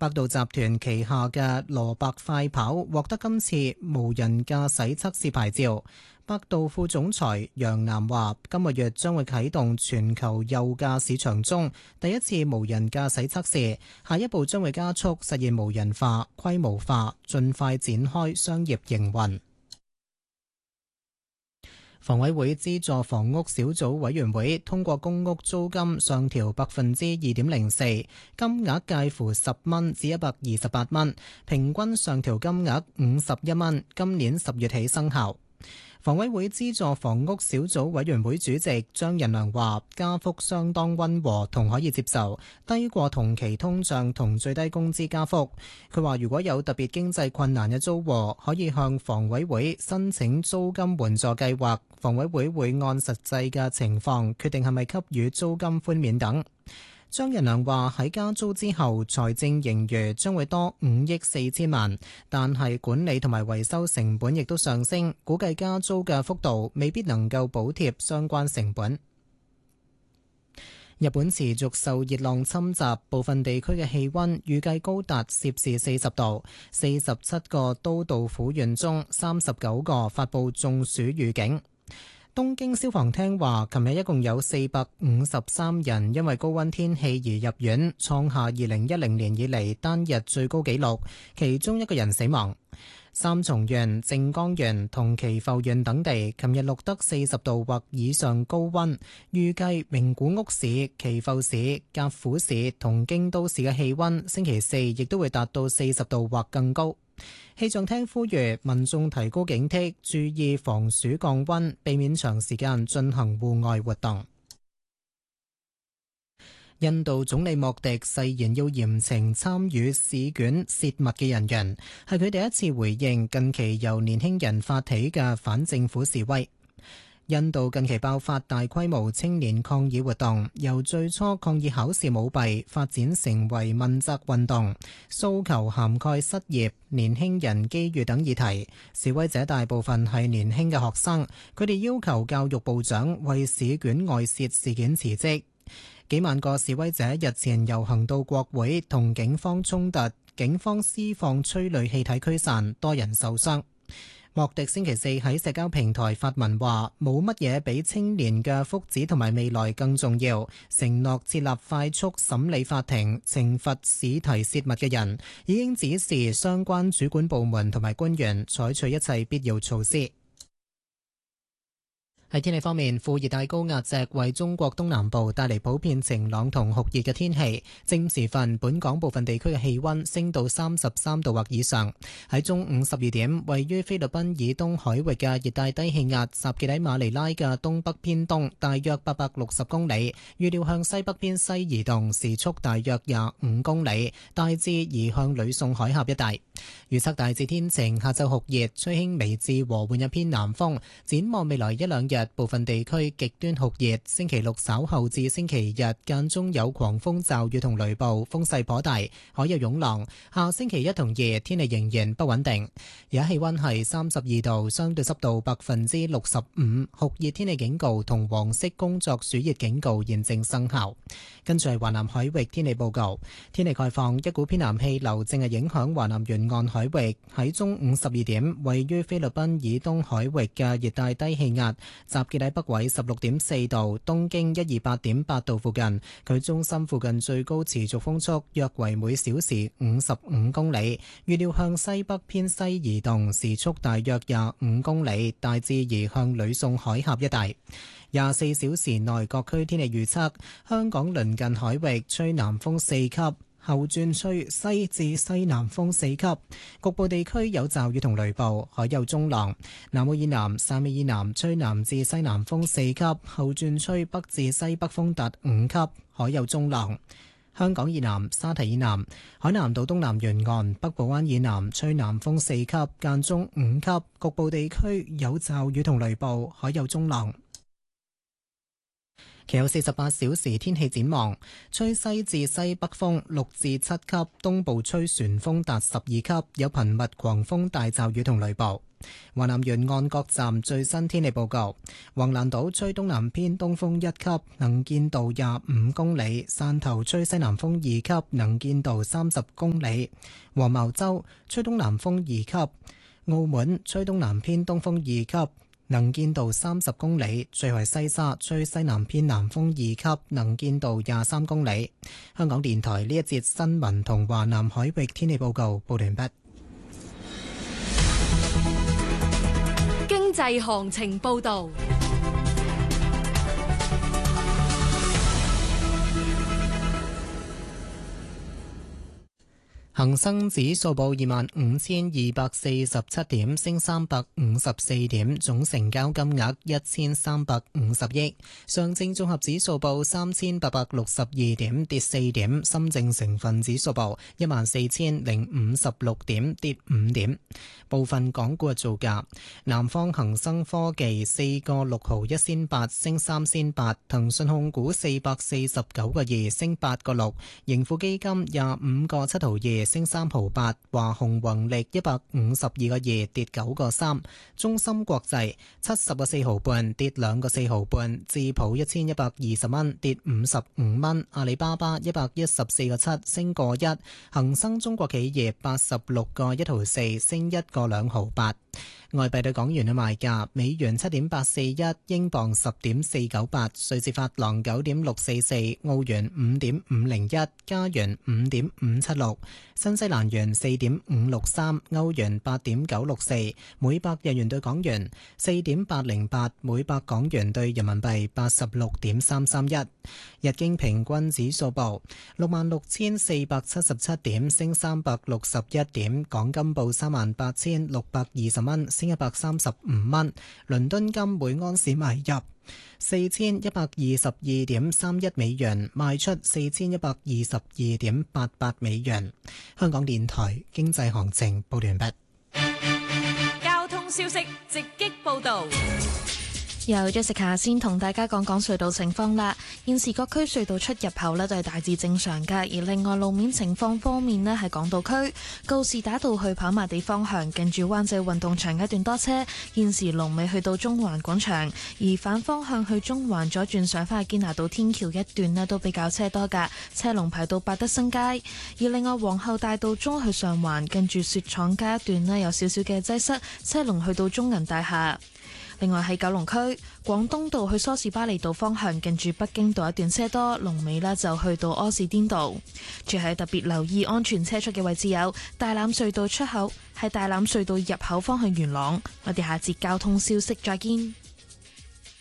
百度集團旗下嘅羅伯快跑獲得今次無人駕駛測試牌照。百度副總裁楊楠話：今個月將會啟動全球右駕市場中第一次無人駕駛測試，下一步將會加速實現無人化、規模化，盡快展開商業營運。房委會資助房屋小組委員會通過公屋租金上調2.04%，金額介乎10蚊至128蚊，平均上調金額51蚊，今年10月起生效。房委會資助房屋小組委員會主席張仁良話：加幅相當溫和同可以接受，低過同期通脹同最低工資加幅。佢話：如果有特別經濟困難嘅租戶，可以向房委會申請租金援助計劃，房委會會按實際嘅情況決定係咪給予租金寬免等。張仁良話：喺加租之後，財政盈餘將會多5億4千萬，但係管理同埋維修成本亦都上升，估計加租嘅幅度未必能夠補貼相關成本。日本持續受熱浪侵襲，部分地區嘅氣溫預計高達攝氏40度，47個都道府縣中39個發布中暑預警。東京消防廳話，琴日一共有453人因為高溫天氣而入院，創下2010年以嚟單日最高紀錄，其中一個人死亡。三重縣、靜岡縣同岐阜縣等地琴日錄得40度或以上高溫，預計名古屋市、岐阜市、甲府市同京都市嘅氣溫星期四亦都會達到40度或更高。氣象廳呼籲民眾提高警惕，注意防暑降溫，避免長時間進行戶外活動。印度總理莫迪誓言要嚴懲參與試卷泄密嘅人員，係佢第一次回應近期由年輕人發起嘅反政府示威。印度近期爆發大規模青年抗議活動，由最初抗議考試舞弊發展成為問責運動，訴求涵蓋失業、年輕人機遇等議題。示威者大部分係年輕嘅學生，佢哋要求教育部長為試卷外泄事件辭職。幾萬個示威者日前遊行到國會，同警方衝突，警方施放催淚氣體驅散，多人受傷。莫迪星期四喺社交平台發文話：冇乜嘢比青年嘅福祉同埋未來更重要，承諾設立快速審理法庭，懲罰試題泄密嘅人，已經指示相關主管部門同埋官員採取一切必要措施。喺天氣方面，副熱帶高壓脊為中國東南部帶嚟普遍晴朗同酷熱嘅天氣。正午時分，本港部分地區嘅氣溫升到33度或以上。喺中午12點，位於菲律賓以東海域嘅熱帶低氣壓集結喺馬尼拉嘅東北偏東，大約860公里，預料向西北偏西移動，時速大約25公里，大致移向呂宋海峽一帶。預測大致天晴，下晝酷熱，吹輕微至和緩一偏南風。展望未來一兩日，部分地區極端酷熱，星期六稍後至星期日間中有狂風驟雨同雷暴，風勢頗大，海有湧浪。下星期一同二天氣仍然不穩定。而家氣溫係32度，相對濕度65%，酷熱天氣警告同黃色工作暑熱警告現正生效。跟住係華南海域天氣報告，天氣概況，一股偏南氣流正係影響華南沿岸海域。喺中午12點，位於菲律賓以東海域嘅熱帶低氣壓集結喺北緯16.4度、東經128.8度附近，佢中心附近最高持續風速約為每小時55公里，預料向西北偏西移動，時速大約25公里，大致移向呂宋海峽一帶。24小時內各區天氣預測，香港鄰近海域吹南風4級。後轉吹西至西南風4級，局部地區有驟雨同雷暴，海有中浪。南澳以南、汕尾以南吹南至西南風4級，後轉吹北至西北風達5級，海有中浪。香港以南、沙堤以南、海南島東南沿岸、北部灣以南吹南風4級，間中5級，局部地區有驟雨同雷暴，海有中浪。其後48小時天氣展望，吹西至西北風6至7級，東部吹旋風達12級，有頻密狂風大驟雨同雷暴。 華南沿岸各站最新天氣報告：橫瀾島吹東南偏東風1級，能見度25公里；汕頭吹西南風2級，能見度30公里；黃茅洲吹東南風2級；澳門吹東南偏東風2級，能見度30公里；最為西沙吹西南偏南風2級，能見度23公里。香港電台呢一節新聞同華南海域天氣報告報完畢。 經濟行情報道。 恒生指數報25,247點，升354點，總成交金額1350億。上證綜合指數報3862點，跌4點。深證成分指數報14,056點，跌5點。部分港股嘅造價：南方恒生科技4個6毫1仙8，升3仙8；騰訊控股449個2，升8個6；盈富基金25個7毫2，升3毫8；華虹宏力152個2，跌9個3；中芯國際70個4毫半，跌2個4毫半；智普1120蚊，跌55蚊；阿里巴巴114個7，升個1；恒生中國企業86個1毫4，升1個2毫8。外幣對港元嘅賣價：美元7.841，英鎊10.498，瑞士法郎9.644，澳元5.501，加元5.576，新西蘭元4.563，歐元8.964，每百日元對港元4.808，每百港元對人民幣86.331。日經平均指數報66,477點，升361點。港金報38,620蚊，升135蚊。倫敦金每安士買入4122.31美元，賣出4122.88美元。香港電台經濟行情報完畢。 交通消息直擊報道。 由 Jessica 先同大家講講隧道情況啦。現時各區隧道出入口呢都係大致正常㗎，而另外路面情況方面呢，係港島區告士打道去跑馬地方向，近住灣仔運動場一段多車，現時龍尾去到中環廣場；而反方向去中環左轉上返去堅拿道天橋一段呢，都比較車多㗎，車龍排到百德新街。而另外皇后大道中去上環，近住雪廠街一段呢，有少少嘅擠塞，車龍去到中銀大廈。另外喺九龍區廣東道去梳士巴利道方向，近住北京道一段車多，龍尾呢就去到柯士甸道。最係特別留意安全車速嘅位置有大欖隧道出口，係大欖隧道入口方向元朗。我哋下節交通消息再見。